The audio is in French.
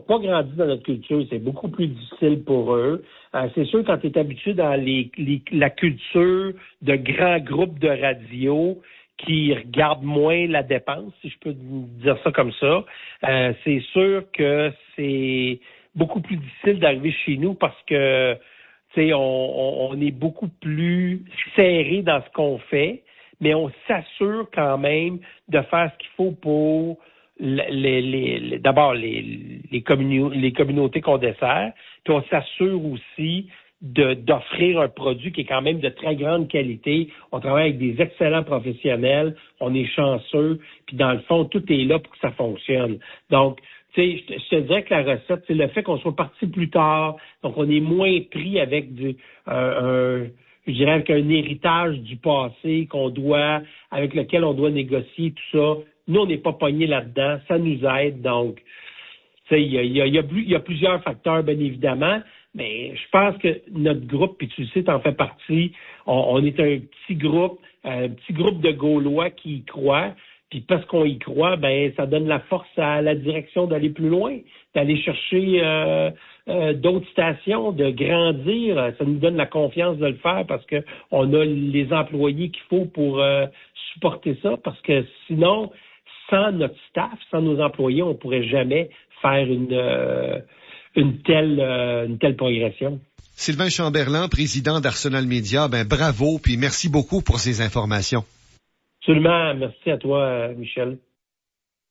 pas grandi dans notre culture, c'est beaucoup plus difficile pour eux. C'est sûr, quand tu es habitué dans la culture de grands groupes de radio qui regardent moins la dépense, si je peux dire ça comme ça, c'est sûr que c'est beaucoup plus difficile d'arriver chez nous parce que on est beaucoup plus serré dans ce qu'on fait, mais on s'assure quand même de faire ce qu'il faut pour d'abord les communautés qu'on dessert, puis on s'assure aussi d'offrir un produit qui est quand même de très grande qualité. On travaille avec des excellents professionnels, on est chanceux, puis dans le fond, tout est là pour que ça fonctionne. Donc, tu sais, je te dirais que la recette, c'est le fait qu'on soit parti plus tard, donc on est moins pris avec je dirais avec un héritage du passé avec lequel on doit négocier tout ça. Nous, on n'est pas pognés là-dedans, ça nous aide. Donc, tu sais, il y a plusieurs facteurs, bien évidemment, mais je pense que notre groupe, puis tu le sais, t'en fais partie, on est un petit groupe de Gaulois qui y croient. Puis parce qu'on y croit, ben ça donne la force à la direction d'aller plus loin, d'aller chercher d'autres stations, de grandir. Ça nous donne la confiance de le faire parce que on a les employés qu'il faut pour supporter ça. Parce que sinon, sans notre staff, sans nos employés, on pourrait jamais faire une telle progression. Sylvain Chamberlain, président d'Arsenal Media, bravo, puis merci beaucoup pour ces informations. Absolument. Merci à toi, Michel.